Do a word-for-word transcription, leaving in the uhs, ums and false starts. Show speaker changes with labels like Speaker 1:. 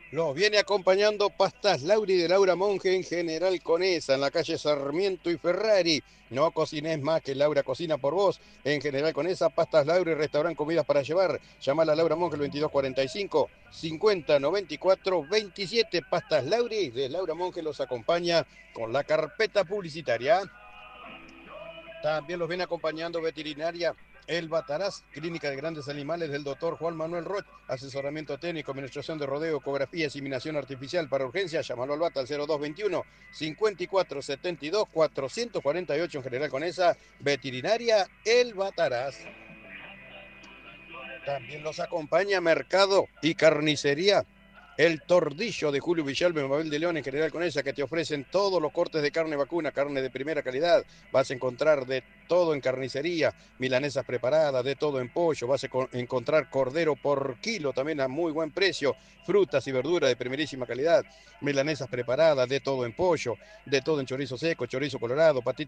Speaker 1: Los viene acompañando Pastas Lauri de Laura Monge en General Conesa, en la calle Sarmiento y Ferrari. No cocines más que Laura cocina por vos. En General Conesa, Pastas Lauri, restaurante comidas para llevar. Llamala a Laura Monge el veintidós cuarenta y cinco, cincuenta noventa y cuatro veintisiete. Pastas Lauri de Laura Monge los acompaña con la carpeta publicitaria. También los viene acompañando veterinaria El Bataraz, Clínica de Grandes Animales del doctor Juan Manuel Roch, asesoramiento técnico, administración de rodeo, ecografía, inseminación artificial para urgencia. Llámalo al Bata al cero dos veintiuno, cincuenta y cuatro setenta y dos, cuatrocientos cuarenta y ocho en General Conesa. Veterinaria El Bataraz. También los acompaña Mercado y Carnicería El Tordillo de Julio Villalba, Mabel de León en General Conesa, que te ofrecen todos los cortes de carne vacuna, carne de primera calidad. Vas a encontrar de todo en carnicería, milanesas preparadas, de todo en pollo. Vas a encontrar cordero por kilo también a muy buen precio, frutas y verduras de primerísima calidad, milanesas preparadas, de todo en pollo, de todo en chorizo seco, chorizo colorado, patitas